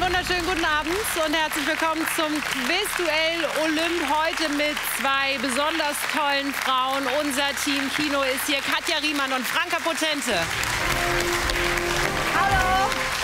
wunderschönen guten Abend und herzlich willkommen zum Quizduell Olymp. Heute mit zwei besonders tollen Frauen. Unser Team Kino ist hier, Katja Riemann und Franka Potente. Hallo.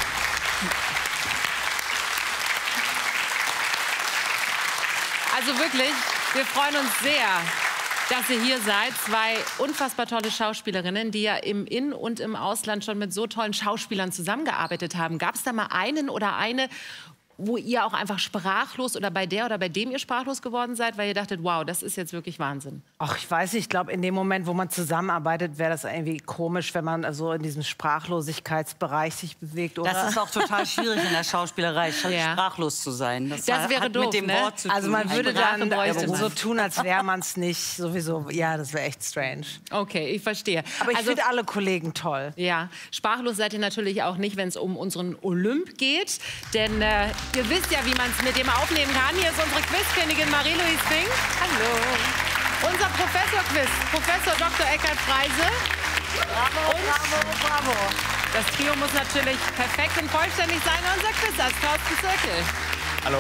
Also wirklich, wir freuen uns sehr, dass ihr hier seid. Zwei unfassbar tolle Schauspielerinnen, die ja im In- und im Ausland schon mit so tollen Schauspielern zusammengearbeitet haben. Gab es da mal einen oder eine, wo ihr auch einfach sprachlos oder bei der oder bei dem ihr sprachlos geworden seid, weil ihr dachtet, wow, das ist jetzt wirklich Wahnsinn? Ach, ich weiß nicht, ich glaube, in dem Moment, wo man zusammenarbeitet, wäre das irgendwie komisch, wenn man so in diesem Sprachlosigkeitsbereich sich bewegt, oder? Das ist auch total schwierig in der Schauspielerei, sprachlos zu sein. Das wäre hat doof, mit dem ne? Wort zu tun. Also man würde dann bräuchte man. so tun, als wäre man es nicht. Sowieso, ja, das wäre echt strange. Okay, ich verstehe. Aber ich Also, finde alle Kollegen toll. ja, sprachlos seid ihr natürlich auch nicht, wenn es um unseren Olymp geht. Denn ihr wisst ja, wie man es mit dem aufnehmen kann. Hier ist unsere Quizkönigin Marie-Louise Fink. Hallo. Unser Professor-Quiz, Professor Dr. Eckhard Freise. Bravo, Und bravo, bravo. das Trio muss natürlich perfekt und vollständig sein. Unser Quizarzt Thorsten Zirkel. Hallo.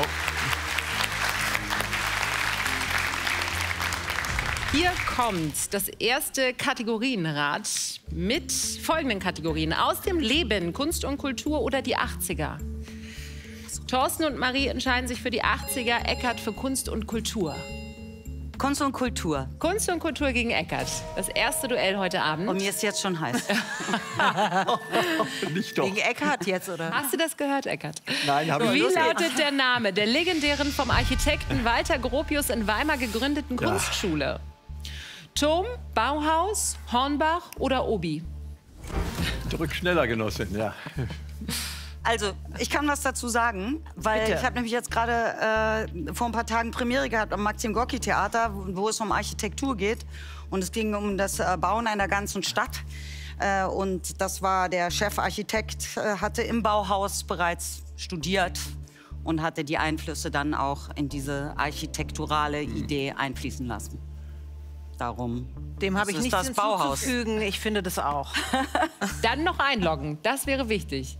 Hier kommt das erste Kategorienrad mit folgenden Kategorien. Aus dem Leben, Kunst und Kultur oder die 80er. Thorsten und Marie entscheiden sich für die 80er, Eckhard für Kunst und Kultur. Kunst und Kultur. Kunst und Kultur gegen Eckhard. Das erste Duell heute Abend. Und mir ist jetzt schon heiß. Nicht doch. Gegen Eckhard jetzt, oder? Hast du das gehört, Eckhard? Nein, habe ich Wie nicht. lautet der Name der legendären vom Architekten Walter Gropius in Weimar gegründeten Kunstschule? Turm, Bauhaus, Hornbach oder Obi? Drück schneller, Genossin, ja. Also, ich kann was dazu sagen, weil Bitte. ich habe nämlich jetzt gerade vor ein paar Tagen Premiere gehabt am Maxim-Gorki-Theater, wo es um Architektur geht. Und es ging um das Bauen einer ganzen Stadt. Und das war der Chefarchitekt, hatte im Bauhaus bereits studiert und hatte die Einflüsse dann auch in diese architekturale Idee einfließen lassen. Darum. Dem habe ich das ist nichts das Bauhaus. hinzuzufügen. Ich finde das auch. Dann noch einloggen, das wäre wichtig.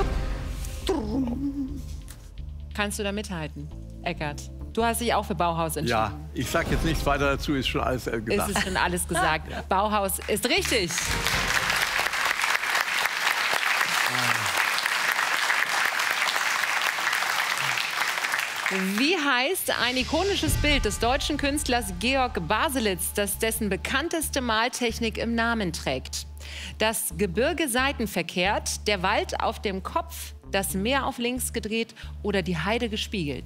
Kannst du da mithalten, Eckhard? Du hast dich auch für Bauhaus entschieden. Ja, ich sage jetzt nichts weiter dazu, ist schon alles gesagt. Es ist schon alles gesagt. Bauhaus ist richtig. Wie heißt ein ikonisches Bild des deutschen Künstlers Georg Baselitz, das dessen bekannteste Maltechnik im Namen trägt? Das Gebirge seitenverkehrt, der Wald auf dem Kopf, das Meer auf links gedreht oder die Heide gespiegelt?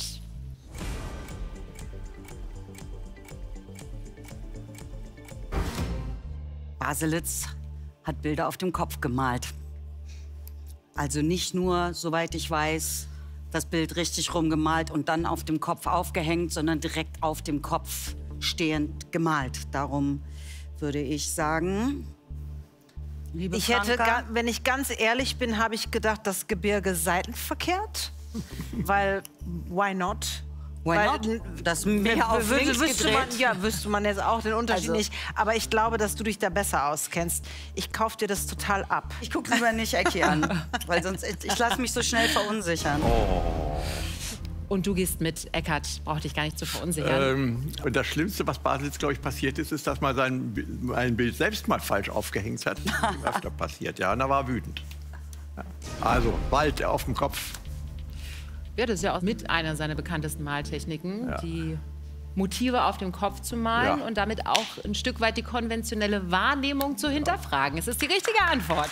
Baselitz hat Bilder auf dem Kopf gemalt. Also nicht nur, soweit ich weiß, das Bild richtig rumgemalt und dann auf dem Kopf aufgehängt, sondern direkt auf dem Kopf stehend gemalt. Darum würde ich sagen, liebe Ich hätte, Franka, wenn ich ganz ehrlich bin, habe ich gedacht, das Gebirge seitenverkehrt. Weil, why not? why not? Das Meer auf links gedreht. Wüsste man jetzt auch den Unterschied Also. nicht. Aber ich glaube, dass du dich da besser auskennst. Ich kaufe dir das total ab. Ich gucke lieber nicht Ecki an, weil sonst ich lasse mich so schnell verunsichern. Und du gehst mit, Eckhard, brauch dich gar nicht zu verunsichern. Und das Schlimmste, was Baselitz, glaube ich, passiert ist, ist, dass man ein Bild selbst mal falsch aufgehängt hat. Das ist öfter passiert, ja, und er war wütend. Ja. Also, Wald auf dem Kopf. Ja, das ist ja auch mit einer seiner bekanntesten Maltechniken, Ja. die Motive auf dem Kopf zu malen Ja. und damit auch ein Stück weit die konventionelle Wahrnehmung zu hinterfragen. Es ist die richtige Antwort.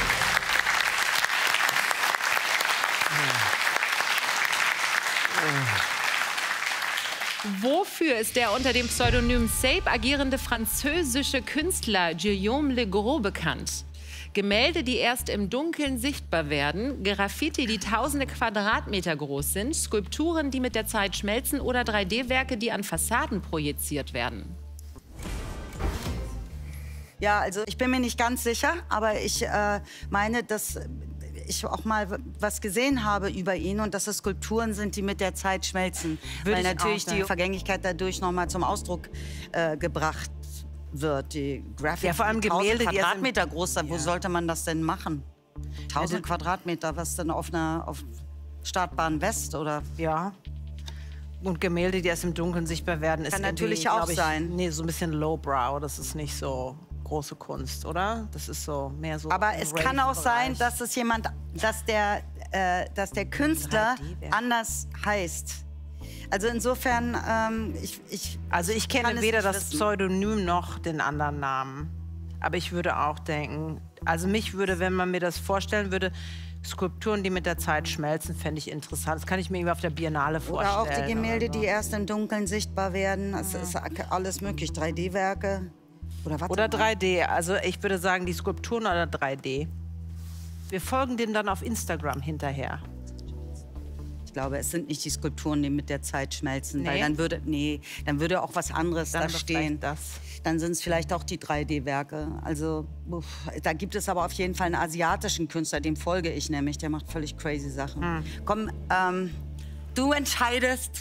Wofür ist der unter dem Pseudonym Sape agierende französische Künstler Guillaume Legros bekannt? Gemälde, die erst im Dunkeln sichtbar werden, Graffiti, die tausende Quadratmeter groß sind, Skulpturen, die mit der Zeit schmelzen oder 3D-Werke, die an Fassaden projiziert werden. Ja, also ich bin mir nicht ganz sicher, aber ich meine, dass ich auch mal was gesehen habe über ihn und dass es Skulpturen sind, die mit der Zeit schmelzen. Würde weil ich natürlich auch sagen. die Vergänglichkeit dadurch noch mal zum Ausdruck gebracht wird. Die Graffiti, Ja, vor allem 1000 Gemälde, die erst Quadratmeter groß, wo Ja. sollte man das denn machen? 1000 Quadratmeter, was dann auf einer... Startbahn West oder? Ja. Und Gemälde, die erst im Dunkeln sichtbar werden, ist Kann natürlich irgendwie, auch glaub ich, sein. Nee, so ein bisschen lowbrow. Das ist nicht so große Kunst, oder? Das ist so mehr so. Aber im es kann auch sein, Rave-Bereich. dass es jemand, dass der Künstler 3D-Werk. anders heißt. Also insofern, Also ich kenne kann es weder nicht das wissen. Pseudonym noch den anderen Namen. Aber ich würde auch denken, also mich würde, wenn man mir das vorstellen würde, Skulpturen, die mit der Zeit schmelzen, fände ich interessant. Das kann ich mir irgendwie auf der Biennale vorstellen. oder auch die Gemälde, oder so. die erst im Dunkeln sichtbar werden. Es ist alles möglich. 3D-Werke. Oder was? Oder 3D. Also ich würde sagen, die Skulpturen oder 3D. Wir folgen dem dann auf Instagram hinterher. Ich glaube, es sind nicht die Skulpturen, die mit der Zeit schmelzen. Nee? Weil dann würde auch was anderes Dann da aber stehen. vielleicht das. Dann sind es vielleicht auch die 3D-Werke. Also da gibt es aber auf jeden Fall einen asiatischen Künstler, dem folge ich nämlich. Der macht völlig crazy Sachen. Komm, du entscheidest.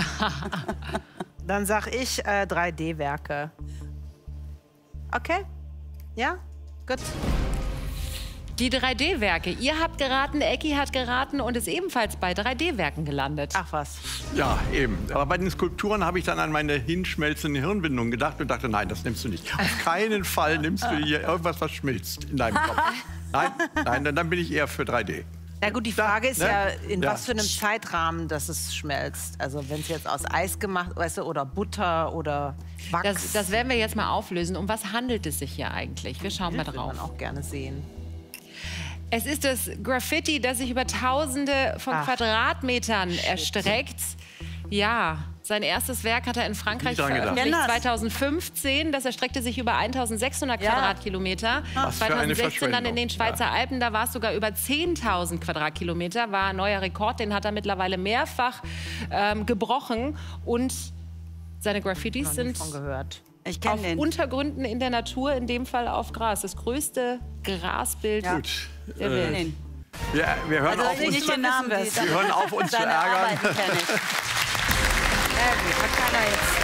Dann sag ich 3D-Werke. Okay? Ja? Gut. Die 3D-Werke. Ihr habt geraten, Ecki hat geraten und ist ebenfalls bei 3D-Werken gelandet. Ach was. Ja, eben. Aber bei den Skulpturen habe ich dann an meine hinschmelzende Hirnbindung gedacht und dachte, nein, das nimmst du nicht. Auf keinen Fall nimmst du hier irgendwas, was schmilzt in deinem Kopf. Nein, dann bin ich eher für 3D. Na gut, die Frage ist Ne? ja, in Ja. was für einem Zeitrahmen das es schmelzt. Also wenn es jetzt aus Eis gemacht ist oder Butter oder Wachs. Das werden wir jetzt mal auflösen. Um was handelt es sich hier eigentlich? Wir schauen mal würde drauf. man auch gerne sehen. Es ist das Graffiti, das sich über Tausende von Ach, Quadratmetern erstreckt. Ja, sein erstes Werk hat er in Frankreich Nie dran gedacht. veröffentlicht, Kenn das. 2015. Das erstreckte sich über 1600 Ja. Quadratkilometer. Was für eine 2016 dann in den Verschwendung. Schweizer Alpen, da war es sogar über 10.000 Quadratkilometer. War ein neuer Rekord, den hat er mittlerweile mehrfach gebrochen. Und seine Graffitis Noch nie sind von gehört. Ich auf kenne den. Untergründen in der Natur, in dem Fall auf Gras. Das größte Grasbild Gut. der Welt. Den. Wir hören Also auf, nicht uns, den Namen, wissen wir es. wir hören auf, uns zu seine ärgern. Arbeiten kenne ich. Ja gut, hat keiner jetzt.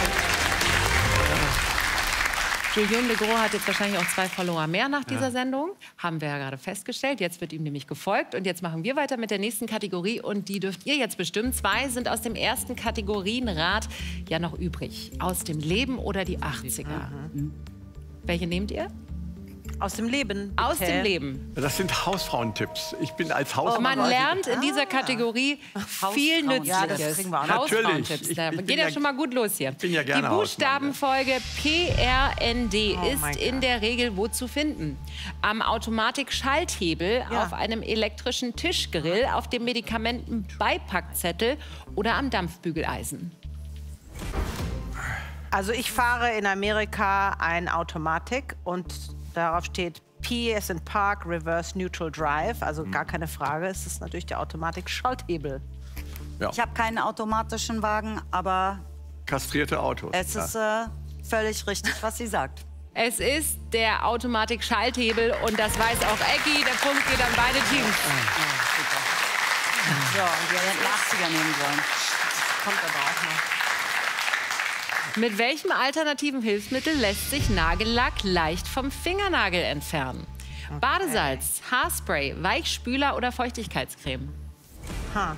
Guillaume Legros hat jetzt wahrscheinlich auch 2 Follower mehr nach dieser Sendung. Haben wir ja gerade festgestellt. Jetzt wird ihm nämlich gefolgt. Und jetzt machen wir weiter mit der nächsten Kategorie. Und die dürft ihr jetzt bestimmen. 2 sind aus dem ersten Kategorienrat ja noch übrig. Aus dem Leben oder die 80er. Welche nehmt ihr? Aus dem Leben. Aus bitte. dem Leben. Das sind Hausfrauentipps. Ich bin als Hausfrau. Man lernt in dieser Kategorie viel Hausfrauen. Nützliches. Ja, das kriegen wir auch noch. Hausfrauentipps. Natürlich. Da Ich bin geht ja ja- schon mal gut los hier. bin ja gerne Die Buchstabenfolge PRND Oh mein ist in der Regel wo zu finden? Am Automatik-Schalthebel, Ja. auf einem elektrischen Tischgrill, auf dem Medikamentenbeipackzettel oder am Dampfbügeleisen. Also ich fahre in Amerika ein Automatik und darauf steht P as in Park, Reverse Neutral Drive. Also gar keine Frage, es ist natürlich der Automatik-Schalthebel. Ich habe keinen automatischen Wagen, aber Kastrierte Autos. es ist völlig richtig, was sie sagt. Es ist der Automatik-Schalthebel und das weiß auch Ecki. Der Punkt geht an beide Teams. So, und wir hätten 80er nehmen sollen. Kommt aber auch noch. Mit welchem alternativen Hilfsmittel lässt sich Nagellack leicht vom Fingernagel entfernen? Badesalz, Haarspray, Weichspüler oder Feuchtigkeitscreme? Ha.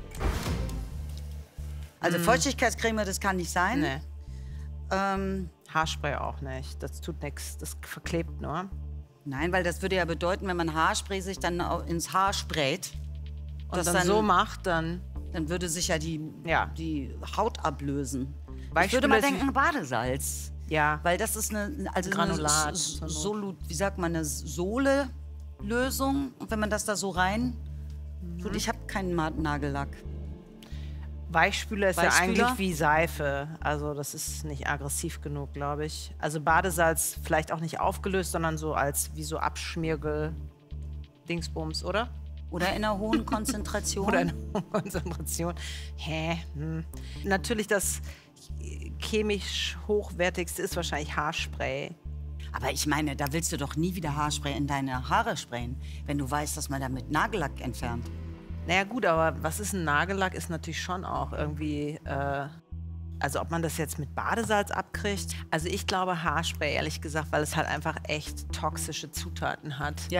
Also Feuchtigkeitscreme, das kann nicht sein. Nee. Ähm, Haarspray auch nicht. Das tut nichts. Das verklebt nur. nein, weil das würde ja bedeuten, wenn man Haarspray sich dann ins Haar sprayt, Und das dann so macht, dann dann würde sich ja die Haut ablösen. Ich Weichspüler würde mal ist- denken Badesalz. ja. Weil das ist eine, also Granulat eine zur Not. wie sagt man, eine Sohle-Lösung. Und wenn man das da so rein tut, ich habe keinen Nagellack. Weichspüler ist Weichspüler? ja eigentlich wie Seife. Also das ist nicht aggressiv genug, glaube ich. Also Badesalz vielleicht auch nicht aufgelöst, sondern so als wie so Abschmiergel-Dingsbums, oder? Oder in einer hohen Konzentration. Oder eine Konzentration. Natürlich das chemisch hochwertigste ist wahrscheinlich Haarspray. Aber ich meine, da willst du doch nie wieder Haarspray in deine Haare sprayen, wenn du weißt, dass man damit Nagellack entfernt. Naja gut, aber was ist ein Nagellack, ist natürlich schon auch irgendwie, also ob man das jetzt mit Badesalz abkriegt. Also ich glaube Haarspray, ehrlich gesagt, weil es halt einfach echt toxische Zutaten hat. Ja.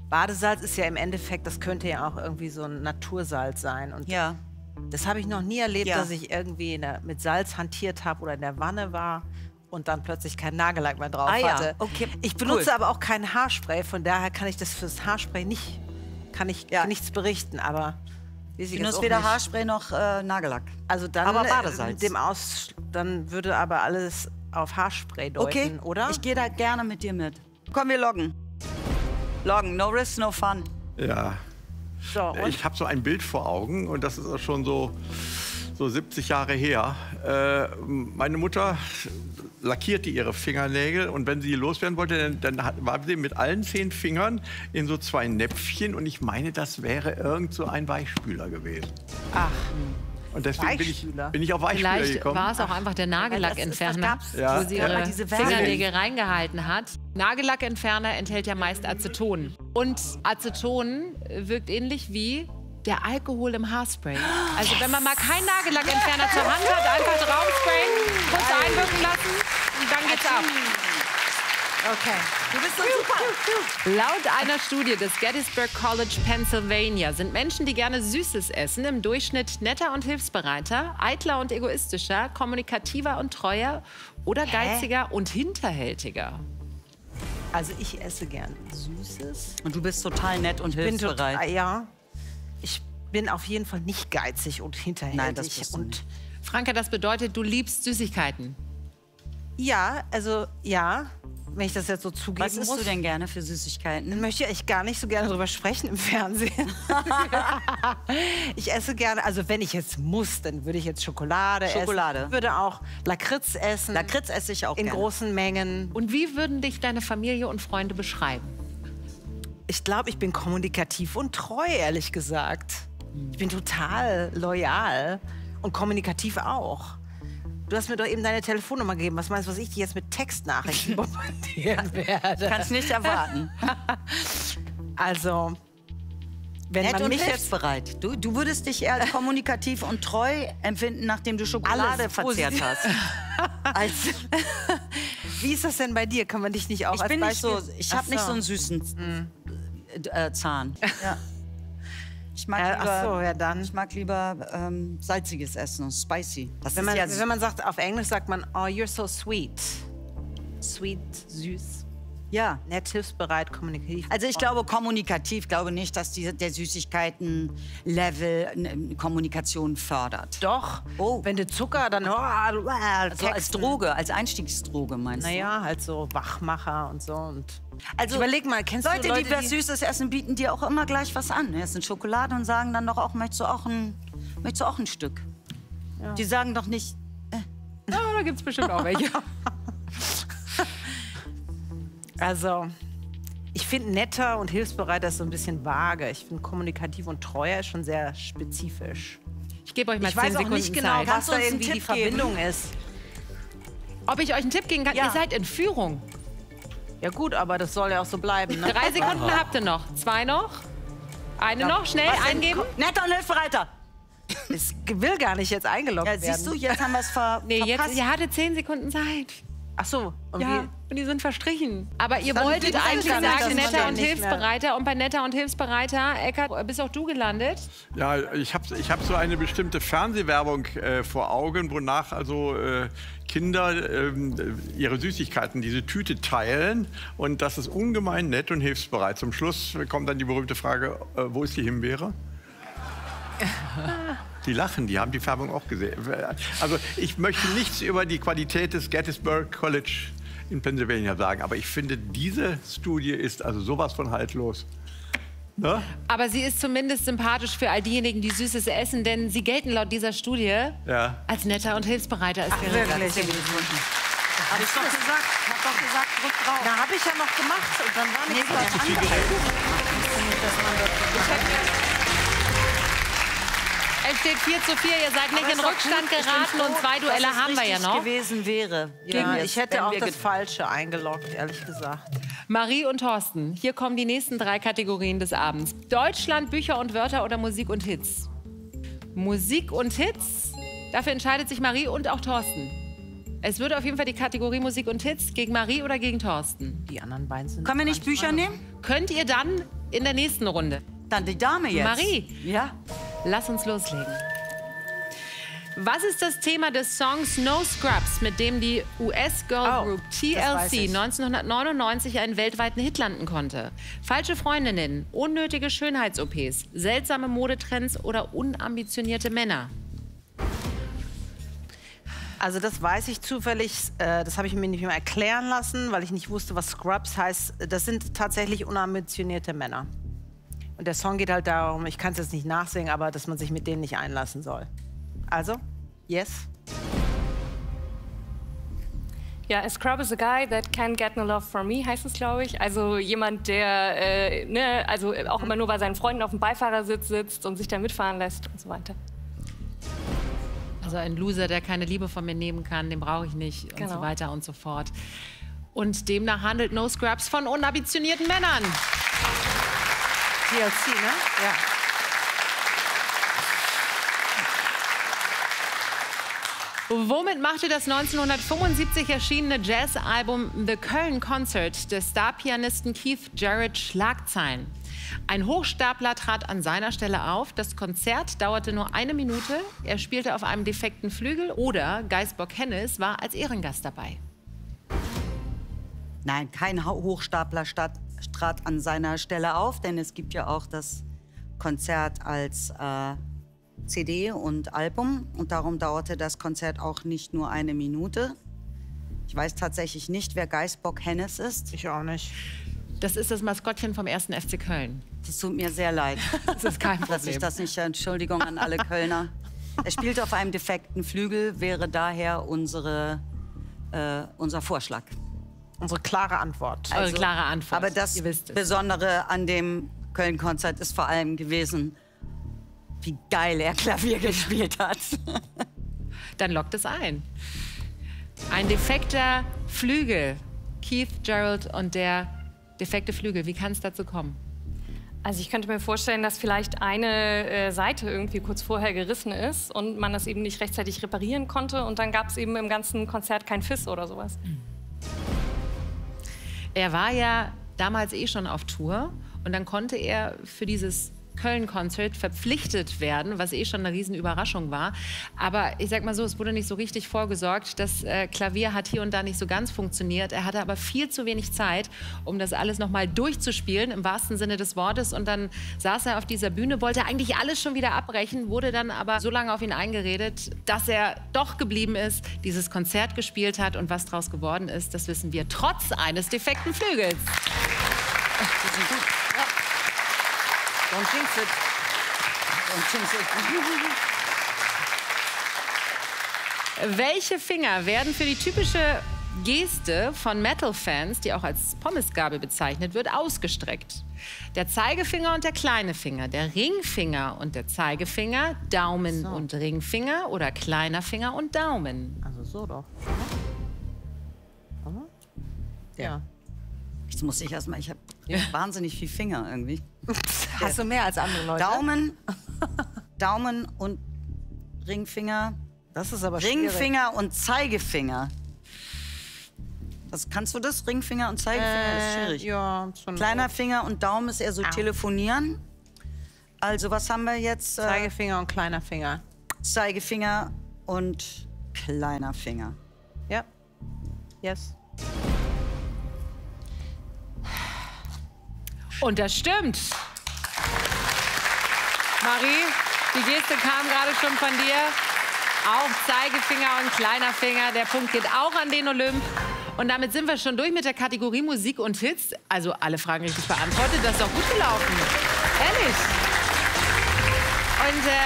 Badesalz ist ja im Endeffekt, das könnte ja auch irgendwie so ein Natursalz sein. Und Ja. das habe ich noch nie erlebt, Ja. dass ich irgendwie mit Salz hantiert habe oder in der Wanne war und dann plötzlich keinen Nagellack mehr drauf Ja. hatte. Okay, Ich benutze cool. aber auch kein Haarspray, von daher kann ich das fürs Haarspray nichts berichten, aber weiß ich Du jetzt nutzt auch weder nicht. Haarspray noch Nagellack. Also dann, aber Badesalz. Dann würde aber alles auf Haarspray deuten, Okay, oder? ich gehe da gerne mit dir mit. Komm, wir loggen. Loggen, no risk, no fun. Ja. so, und? Ich habe so ein Bild vor Augen und das ist auch schon so 70 Jahre her. Meine Mutter lackierte ihre Fingernägel und wenn sie die loswerden wollte, dann war sie mit allen 10 Fingern in so 2 Näpfchen und ich meine, das wäre irgend so ein Weichspüler gewesen. Ach, Und deswegen Weichspüler. bin ich auf Weichspüler Vielleicht gekommen. war es auch einfach der Nagellackentferner, gab's. Ja. wo sie Ja. ihre Diese Werbung. Fingernägel reingehalten hat. Nagellackentferner enthält ja meist Aceton. Und Aceton wirkt ähnlich wie der Alkohol im Haarspray. Also wenn man mal keinen Nagellackentferner zur Hand hat, einfach draufsprayen, kurz einwirken lassen und dann geht's ab. okay. Du bist so super. Laut einer Studie des Gettysburg College, Pennsylvania, sind Menschen, die gerne Süßes essen, im Durchschnitt netter und hilfsbereiter, eitler und egoistischer, kommunikativer und treuer oder geiziger und hinterhältiger. Also ich esse gern Süßes. Und du bist total nett und hilfsbereit. Ja. Ich bin auf jeden Fall nicht geizig und hinterhältig. Nein, das bist du und nicht. Franka, das bedeutet, du liebst Süßigkeiten. ja, also ja, wenn ich das jetzt so zugeben Was isst muss. du denn gerne für Süßigkeiten? Dann möchte ich gar nicht so gerne drüber sprechen im Fernsehen. Ich esse gerne, also wenn ich jetzt muss, dann würde ich jetzt Schokolade Schokolade. essen. Ich würde auch Lakritz essen. Lakritz esse ich auch in gerne. großen Mengen. Und wie würden dich deine Familie und Freunde beschreiben? Ich glaube, ich bin kommunikativ und treu, ehrlich gesagt. Ich bin total loyal und kommunikativ auch. Du hast mir doch eben deine Telefonnummer gegeben. Was meinst du, was ich dir jetzt mit Textnachrichten bombardieren werde? Kannst nicht erwarten. Also, wenn Nett man und mich jetzt... hilfsbereit. Du würdest dich eher als kommunikativ und treu empfinden, nachdem du Schokolade Alles verzehrt positiv. hast. Als, Wie ist das denn bei dir? Kann man dich nicht auch ich als bin nicht Beispiel... so, ich habe nicht so einen süßen Zahn. Ja. Ich mag lieber, ach so, ja dann. Ich mag lieber salziges Essen, spicy. Das Wenn ist ja wenn man sagt, auf Englisch sagt man, oh, you're so sweet. Sweet, süß, ja. nett, hilfsbereit, kommunikativ. Also ich glaube kommunikativ, glaube nicht, dass der Süßigkeiten-Level Kommunikation fördert. Doch, Oh. wenn du Zucker, dann... Also als Droge, als Einstiegsdroge meinst du? Naja, halt so Wachmacher und so. Und Also überleg mal, kennst Leute, du Leute, die was Süßes essen, bieten dir auch immer gleich was an. Essen Schokolade und sagen dann doch auch, möchtest du auch ein Stück? Die sagen doch nicht, Ja, da gibt es bestimmt auch welche. Also, ich finde netter und hilfsbereiter ist so ein bisschen vage. Ich finde kommunikativ und treuer ist schon sehr spezifisch. Ich gebe euch mal Ich 10 weiß auch Sekunden nicht genau, Zeit. was Kannst du da uns einen irgendwie die Tipp geben? Verbindung ist. Ob ich euch einen Tipp geben kann? Ja. Ihr seid in Führung. Ja gut, aber das soll ja auch so bleiben. Ne? 3 Sekunden habt ihr noch. 2 noch. Eine noch. Schnell was denn? eingeben. netter und hilfsbereiter. Es will gar nicht jetzt eingeloggt Ja, werden. siehst du, jetzt haben wir es Nee, jetzt, verpasst. ihr hattet 10 Sekunden Zeit. Ach so, und Ja, wie? und die sind verstrichen. Aber ihr Dann wolltet geht es eigentlich gar nicht, dass sagen, man netter dann und nicht mehr- hilfsbereiter. Und bei netter und hilfsbereiter, Eckart, bist auch du gelandet? Ja, ich hab so eine bestimmte Fernsehwerbung vor Augen, wonach also Kinder ihre Süßigkeiten, diese Tüte teilen. Und das ist ungemein nett und hilfsbereit. Zum Schluss kommt dann die berühmte Frage, wo ist die Himbeere? Die lachen, die haben die Färbung auch gesehen. Also ich möchte nichts über die Qualität des Gettysburg College in Pennsylvania sagen, aber ich finde, diese Studie ist also sowas von haltlos. Ne? Aber sie ist zumindest sympathisch für all diejenigen, die Süßes essen, denn sie gelten laut dieser Studie Ja. als netter und hilfsbereiter. Ist wirklich? Habe ich doch gesagt. Hab doch gesagt, drück drauf. Na, habe ich ja noch gemacht und dann war nichts Nee, mehr. Viel geredet. Es steht 4:4, ihr seid nicht in Rückstand geraten und 2 Duelle haben wir ja noch. gewesen wäre. Ja, ich hätte auch das das Falsche eingeloggt, ehrlich gesagt. Marie und Thorsten, hier kommen die nächsten 3 Kategorien des Abends. Deutschland, Bücher und Wörter oder Musik und Hits? Musik und Hits, dafür entscheidet sich Marie und auch Thorsten. Es würde auf jeden Fall die Kategorie Musik und Hits gegen Marie oder gegen Thorsten. Die anderen beiden sind... Können wir nicht Bücher nehmen? Könnt ihr dann in der nächsten Runde. Dann die Dame jetzt. Marie. Ja. Lass uns loslegen. Was ist das Thema des Songs No Scrubs, mit dem die US-Girl-Group TLC 1999 einen weltweiten Hit landen konnte? Falsche Freundinnen, unnötige Schönheits-OPs, seltsame Modetrends oder unambitionierte Männer? Also das weiß ich zufällig, das habe ich mir nicht mehr erklären lassen, weil ich nicht wusste, was Scrubs heißt. Das sind tatsächlich unambitionierte Männer. Und der Song geht halt darum, ich kann es jetzt nicht nachsingen, aber dass man sich mit denen nicht einlassen soll. Also, yes. Ja, a scrub is a guy that can't get no love from me, heißt es, glaube ich. Also jemand, der also auch immer nur bei seinen Freunden auf dem Beifahrersitz sitzt und sich da mitfahren lässt und so weiter. Also ein Loser, der keine Liebe von mir nehmen kann, den brauche ich nicht und so weiter und so fort. Und demnach handelt No Scrubs von unambitionierten Männern. TLC, ne? Ja. Womit machte das 1975 erschienene Jazz-Album The Köln Concert des Starpianisten Keith Jarrett Schlagzeilen? Ein Hochstapler trat an seiner Stelle auf. Das Konzert dauerte nur 1 Minute. Er spielte auf einem defekten Flügel oder Geißbock Hennes war als Ehrengast dabei. Nein, kein Hochstapler trat an seiner Stelle auf, denn es gibt ja auch das Konzert als CD und Album und darum dauerte das Konzert auch nicht nur 1 Minute. Ich weiß tatsächlich nicht, wer Geißbock Hennes ist. Ich auch nicht. Das ist das Maskottchen vom 1. FC Köln. Das tut mir sehr leid. Das ist kein Dass ich Problem. das nicht, Entschuldigung an alle Kölner. Er spielt auf einem defekten Flügel, wäre daher unser Vorschlag. Unsere klare Antwort. Eure klare Antwort. Aber das Ihr wisst es. Besondere an dem Köln-Konzert ist vor allem gewesen, wie geil er Klavier gespielt hat. Dann lockt es ein. Ein defekter Flügel. Keith Jarrett und der defekte Flügel. Wie kann es dazu kommen? Also ich könnte mir vorstellen, dass vielleicht eine Seite irgendwie kurz vorher gerissen ist und man das eben nicht rechtzeitig reparieren konnte und dann gab es eben im ganzen Konzert kein Fiss oder sowas. Er war ja damals eh schon auf Tour und dann konnte er für dieses Köln-Concert verpflichtet werden, was eh schon eine Riesenüberraschung war. Aber ich sag mal so, es wurde nicht so richtig vorgesorgt. Das Klavier hat hier und da nicht so ganz funktioniert. Er hatte aber viel zu wenig Zeit, um das alles noch mal durchzuspielen, im wahrsten Sinne des Wortes. Und dann saß er auf dieser Bühne, wollte eigentlich alles schon wieder abbrechen, wurde dann aber so lange auf ihn eingeredet, dass er doch geblieben ist, dieses Konzert gespielt hat. Und was daraus geworden ist, das wissen wir trotz eines defekten Flügels. Die sind gut. Ja. Don't jinx it. Don't jinx it. Welche Finger werden für die typische Geste von Metal-Fans, die auch als Pommesgabel bezeichnet wird, ausgestreckt? Der Zeigefinger und der kleine Finger, der Ringfinger und der Zeigefinger, Daumen und Ringfinger oder kleiner Finger und Daumen? Also so doch. Ja. Jetzt muss ich erstmal, ich habe wahnsinnig viel Finger irgendwie. Hast du mehr als andere Leute? Daumen und Ringfinger. Das ist aber schwierig. Ringfinger und Zeigefinger. Kannst du das? Ringfinger und Zeigefinger ist schwierig. Ja, Kleiner Finger und Daumen ist eher so telefonieren. Also was haben wir jetzt? Zeigefinger und kleiner Finger. Zeigefinger und kleiner Finger. Ja. Yes. Und das stimmt. Marie, die Geste kam gerade schon von dir. Auch Zeigefinger und kleiner Finger. Der Punkt geht auch an den Olymp. Und damit sind wir schon durch mit der Kategorie Musik und Hits. Also alle Fragen richtig beantwortet. Das ist doch gut gelaufen. Ehrlich. Und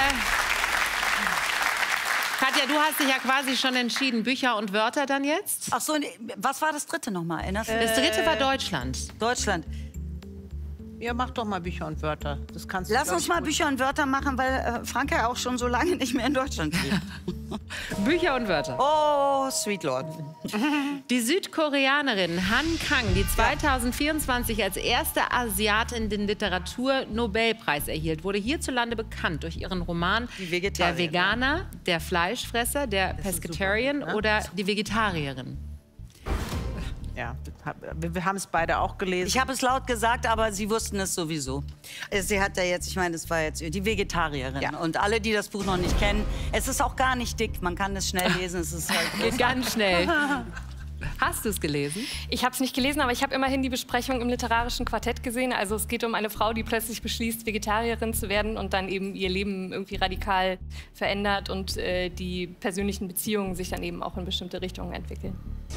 Katja, du hast dich ja quasi schon entschieden. Bücher und Wörter dann jetzt? Ach so, was war das dritte nochmal? Erinnerst du dich? Das dritte war Deutschland. Deutschland. Ja, mach doch mal Bücher und Wörter. Das kannst du. Lass uns mal Bücher und Wörter machen, weil Frank ja auch schon so lange nicht mehr in Deutschland lebt. Bücher und Wörter. Oh, sweet Lord. Die Südkoreanerin Han Kang, die 2024 als erste Asiatin den Literatur-Nobelpreis erhielt, wurde hierzulande bekannt durch ihren Roman Der Veganer, der Fleischfresser, der Pescatarian oder die Vegetarierin. Ja, wir haben es beide auch gelesen. Ich habe es laut gesagt, aber Sie wussten es sowieso. Sie hat ja jetzt, ich meine, es war jetzt die Vegetarierin. Ja. Und alle, die das Buch noch nicht kennen, es ist auch gar nicht dick. Man kann es schnell lesen. Es ist halt Geht ganz schnell. Hast du es gelesen? Ich habe es nicht gelesen, aber ich habe immerhin die Besprechung im literarischen Quartett gesehen. Also es geht um eine Frau, die plötzlich beschließt, Vegetarierin zu werden und dann eben ihr Leben irgendwie radikal verändert und die persönlichen Beziehungen sich dann eben auch in bestimmte Richtungen entwickeln.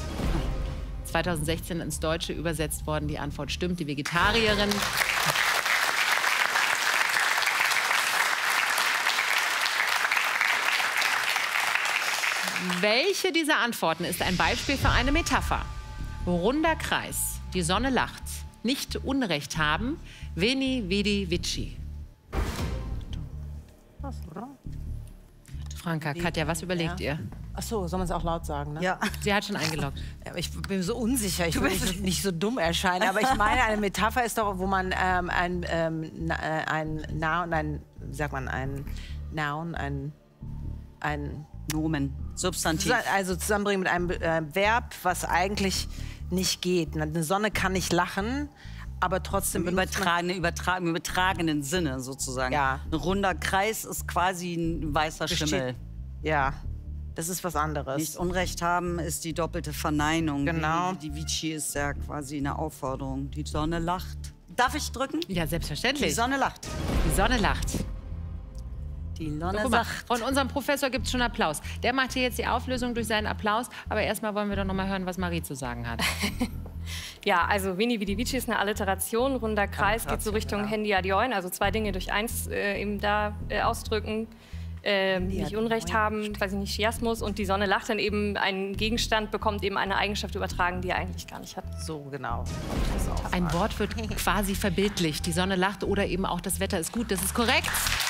2016 ins Deutsche übersetzt worden. Die Antwort stimmt, die Vegetarierin. Welche dieser Antworten ist ein Beispiel für eine Metapher? Runder Kreis, die Sonne lacht, nicht Unrecht haben, Veni, Vidi, Vici. Was, oder? Franka, Katja, was überlegt ihr? Ach so, soll man es auch laut sagen, ne? ja. Sie hat schon eingeloggt. Ja, ich bin so unsicher, ich will nicht so dumm erscheinen, aber ich meine, eine Metapher ist doch, wo man ein Noun, wie sagt man, ein Noun, ein Nomen, Substantiv. also zusammenbringen mit einem Verb, was eigentlich nicht geht. Eine Sonne kann nicht lachen, aber trotzdem Im übertragenen Sinne sozusagen. Ja. Ein runder Kreis ist quasi ein weißer Schimmel. Ja, das ist was anderes. Nicht Unrecht haben ist die doppelte Verneinung. Genau. Die Vici ist ja quasi eine Aufforderung. Die Sonne lacht. Darf ich drücken? Ja, Die selbstverständlich. Sonne lacht. Die Sonne lacht. Die Sonne Guck mal, lacht. von unserem Professor gibt es schon Applaus. Der macht hier jetzt die Auflösung durch seinen Applaus. Aber erstmal wollen wir doch noch mal hören, was Marie zu sagen hat. Ja, also Veni, Vidi, Vici ist eine Alliteration. Runder Kreis geht so Richtung Handy Adioin, also zwei Dinge durch eins eben da ausdrücken. Nicht Unrecht haben, weiß ich nicht, Chiasmus. Und die Sonne lacht dann eben, ein Gegenstand bekommt eben eine Eigenschaft übertragen, die er eigentlich gar nicht hat. So, genau. Ein Wort wird quasi verbildlicht. Die Sonne lacht oder eben auch das Wetter ist gut. Das ist korrekt.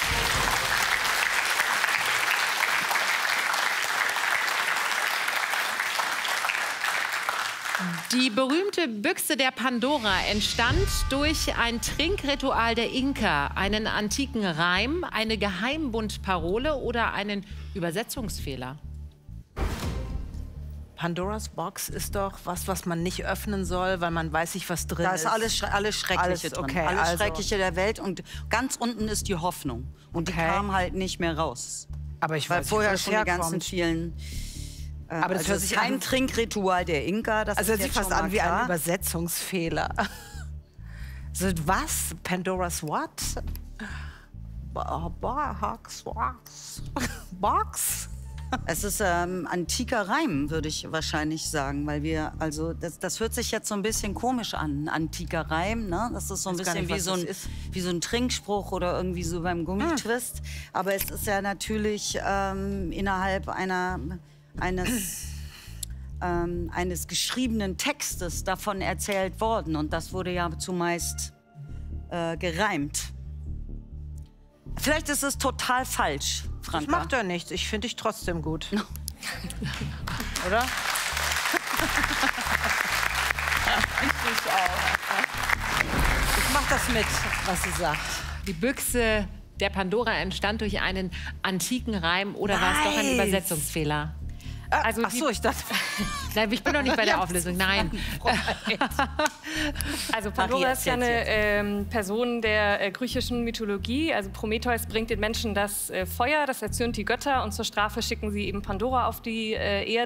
Die berühmte Büchse der Pandora entstand durch ein Trinkritual der Inka, einen antiken Reim, eine Geheimbundparole oder einen Übersetzungsfehler. Pandoras Box ist doch was man nicht öffnen soll, weil man weiß nicht, was drin Da ist. ist alles Schreckliche Alles, drin. okay, Alles also- Schreckliche der Welt. Und ganz unten ist die Hoffnung. Und die Okay. kam halt nicht mehr raus. Aber ich Weil weiß vorher nicht, wo schon das die ganzen herkommt. vielen... Aber das also hört es sich ist kein an- Trinkritual der Inka. Das Also ist hört sich jetzt fast schon mal an wie ein klar. Übersetzungsfehler. So, was? Pandoras what? Box? Es ist antiker Reim, würde ich wahrscheinlich sagen, weil wir, also das hört sich jetzt so ein bisschen komisch an, antiker Reim, ne? Das ist so ein Weiß gar bisschen nicht, was das ist. wie so ein Trinkspruch oder irgendwie so beim Gummitwist. Aber es ist ja natürlich innerhalb eines geschriebenen Textes davon erzählt worden und das wurde ja zumeist gereimt. Vielleicht ist es total falsch, Das Franka. macht ja nichts. Ich finde dich trotzdem gut. Oder? Ich mach das mit, was sie sagt. Die Büchse der Pandora entstand durch einen antiken Reim oder war es doch ein Nice. Übersetzungsfehler? Also Ach so, ich dachte... Nein, ich bin noch nicht bei der Auflösung. Nein. Also Pandora Maria, ist ja eine Person der griechischen Mythologie. Also Prometheus bringt den Menschen das Feuer, das erzürnt die Götter und zur Strafe schicken sie eben Pandora auf die Erde.